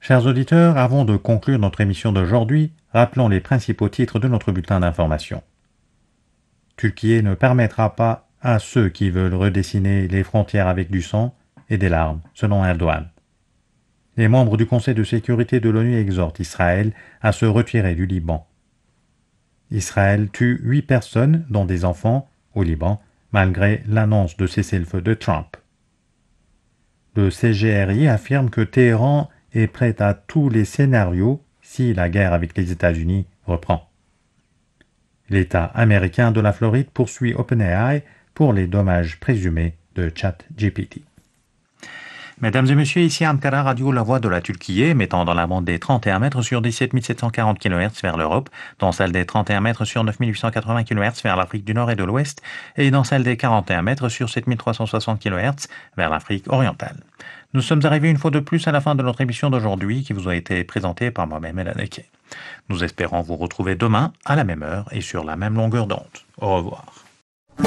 Chers auditeurs, avant de conclure notre émission d'aujourd'hui, rappelons les principaux titres de notre bulletin d'information. Turquie ne permettra pas à ceux qui veulent redessiner les frontières avec du sang et des larmes, selon Erdogan. Les membres du Conseil de sécurité de l'ONU exhortent Israël à se retirer du Liban. Israël tue 8 personnes, dont des enfants, au Liban, malgré l'annonce de cessez-le-feu de Trump. Le CGRI affirme que Téhéran est prêt à tous les scénarios si la guerre avec les États-Unis reprend. L'État américain de la Floride poursuit OpenAI pour les dommages présumés de ChatGPT. Mesdames et messieurs, ici Ankara Radio, la voix de la Turquie, émettant dans la bande des 31 mètres sur 17 740 kHz vers l'Europe, dans celle des 31 mètres sur 9 880 kHz vers l'Afrique du Nord et de l'Ouest, et dans celle des 41 mètres sur 7 360 kHz vers l'Afrique orientale. Nous sommes arrivés une fois de plus à la fin de notre émission d'aujourd'hui qui vous a été présentée par moi-même et Neke. Nous espérons vous retrouver demain à la même heure et sur la même longueur d'onde. Au revoir.